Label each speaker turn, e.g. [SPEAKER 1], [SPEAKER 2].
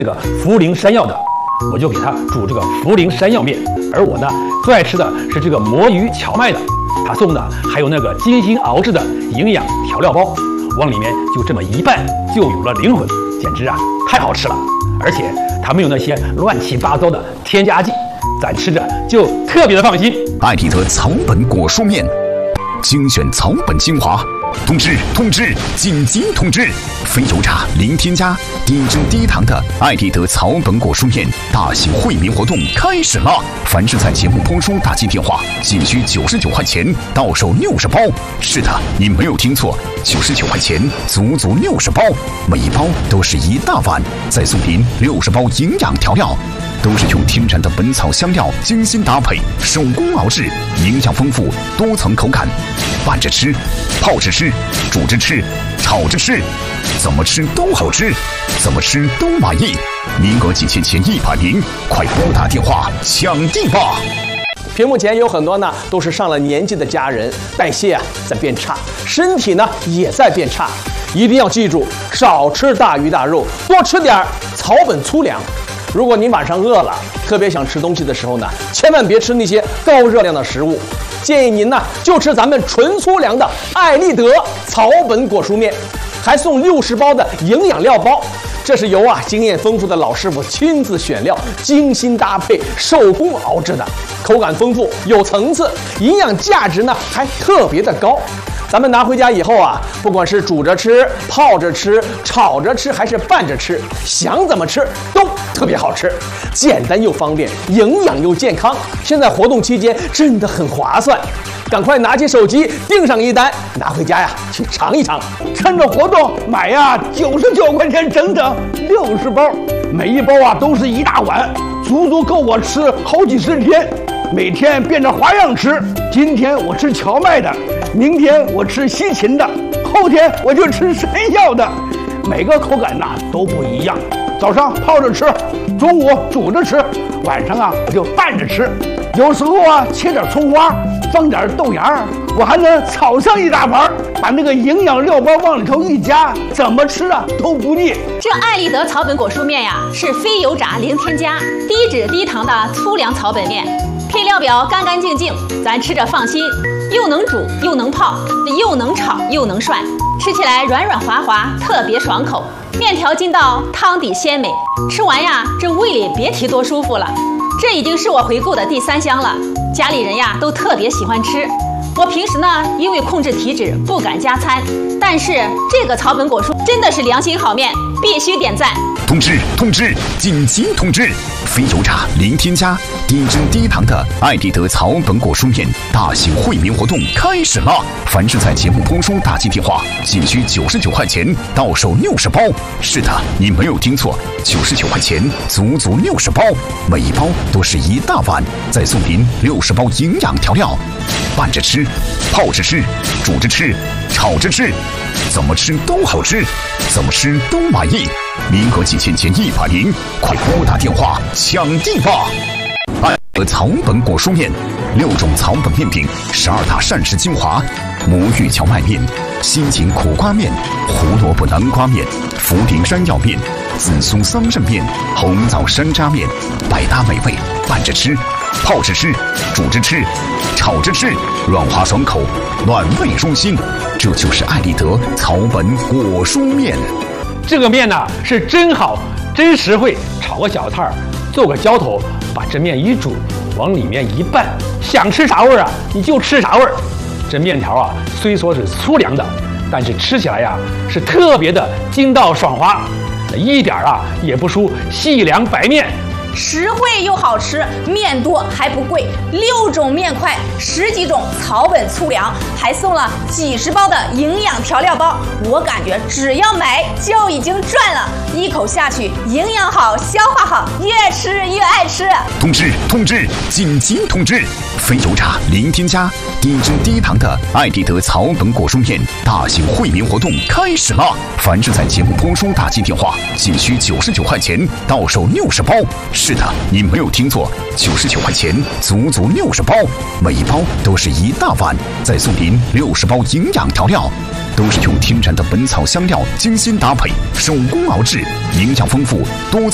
[SPEAKER 1] 这个茯苓山药的，我就给他煮这个茯苓山药面。而我呢，最爱吃的是这个魔芋荞麦的，他送的还有那个精心熬制的营养调料包，往里面就这么一拌，就有了灵魂，简直啊太好吃了！而且它没有那些乱七八糟的添加剂，咱吃着就特别的放心。
[SPEAKER 2] 艾丽德草本果蔬面，精选草本精华。通知！紧急通知！非油炸、零添加、低脂低糖的艾丽德草本果蔬面大型惠民活动开始了！凡是在节目播出打进电话，仅需99块钱，到手60包。是的，你没有听错，99块钱，足足60包，每一包都是一大碗，再送您60包营养调料。都是用天然的本草香料精心搭配，手工熬制，营养丰富，多层口感。拌着吃，泡着吃，煮着吃，炒着吃，怎么吃都好吃，怎么吃都满意。名额仅限前100名，快拨打电话抢地吧！
[SPEAKER 3] 屏幕前有很多呢，都是上了年纪的家人，代谢啊在变差，身体呢也在变差。一定要记住，少吃大鱼大肉，多吃点草本粗粮。如果您晚上饿了，特别想吃东西的时候呢，千万别吃那些高热量的食物。建议您呢就吃咱们纯粗粮的艾丽德草本果蔬面，还送60包的营养料包。这是由经验丰富的老师傅亲自选料，精心搭配，手工熬制的，口感丰富，有层次，营养价值呢还特别的高。咱们拿回家以后不管是煮着吃、泡着吃、炒着吃，还是拌着吃，想怎么吃都特别好吃，简单又方便，营养又健康。现在活动期间真的很划算，赶快拿起手机订上一单，拿回家去尝一尝。
[SPEAKER 4] 趁着活动买99块钱，整整60包，每一包都是一大碗，足足够我吃好几10天。每天变着花样吃，今天我吃荞麦的，明天我吃西芹的，后天我就吃山药的，每个口感都不一样。早上泡着吃，中午煮着吃，晚上我就拌着吃。有时候切点葱花，放点豆芽，我还能炒上一大盘，把那个营养料包往里头一加，怎么吃都不腻。
[SPEAKER 5] 这艾丽德草本果蔬面是非油炸、零添加、低脂低糖的粗粮草本面。配料表干干净净，咱吃着放心，又能煮又能泡，又能炒又能涮，吃起来软软滑滑，特别爽口。面条筋道，汤底鲜美，吃完这胃里别提多舒服了。这已经是我回购的第3箱了，家里人都特别喜欢吃。我平时呢，因为控制体脂不敢加餐，但是这个草本果蔬真的是良心好面，必须点赞。
[SPEAKER 2] 通知！紧急通知！非油炸、零添加、低脂低糖的艾丽德草本果蔬面大型惠民活动开始了！凡是在节目播出打进电话，仅需99块钱，到手60包。是的，你没有听错，99块钱，足足60包，每一包都是一大碗，再送您60包营养调料。拌着吃，泡着吃，煮着吃，炒着吃，怎么吃都好吃，怎么吃都满意。名额仅限前100名，快拨打电话抢地吧！艾丽德草本果蔬面，6种草本面饼，12大膳食精华：魔芋荞麦面、西芹苦瓜面、胡萝卜南瓜面、茯苓山药面、紫苏桑葚面、红枣山楂面，百搭美味，拌着吃，泡着吃，煮着吃，炒着吃，软滑爽口，暖胃舒心。这就是艾丽德草本果蔬面。
[SPEAKER 1] 这个面是真好，真实惠，炒个小菜，做个浇头，把这面一煮，往里面一拌，想吃啥味儿你就吃啥味儿。这面条虽说是粗粮的，但是吃起来是特别的筋道爽滑，一点也不输细粮白面。
[SPEAKER 6] 实惠又好吃，面多还不贵，6种面块，10几种草本粗粮，还送了几十包的营养调料包。我感觉只要买就已经赚了，一口下去，营养好，消化好，越吃越爱吃。
[SPEAKER 2] 通知！紧急通知！非油炸、零添加、低脂低糖的艾丽德草本果蔬面大型惠民活动开始了！凡是在节目播出打进电话，仅需99块钱，到手60包。是的，你没有听错，99块钱，足足60包，每一包都是一大碗，再送您60包营养调料。都是用天然的本草香料精心搭配，手工熬制，营养丰富，多